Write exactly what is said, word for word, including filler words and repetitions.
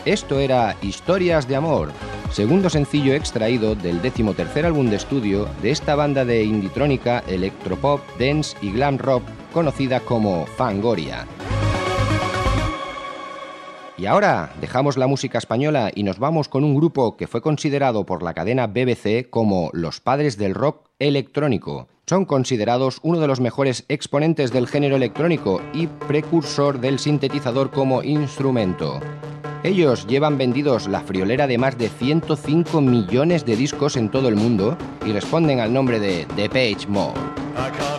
Esto era Historias de Amor, segundo sencillo extraído del decimotercer álbum de estudio de esta banda de inditrónica, electropop, dance y glam rock conocida como Fangoria. Y ahora dejamos la música española y nos vamos con un grupo que fue considerado por la cadena B B C como los padres del rock electrónico. Son considerados uno de los mejores exponentes del género electrónico y precursor del sintetizador como instrumento. Ellos llevan vendidos la friolera de más de ciento cinco millones de discos en todo el mundo y responden al nombre de Depeche Mode.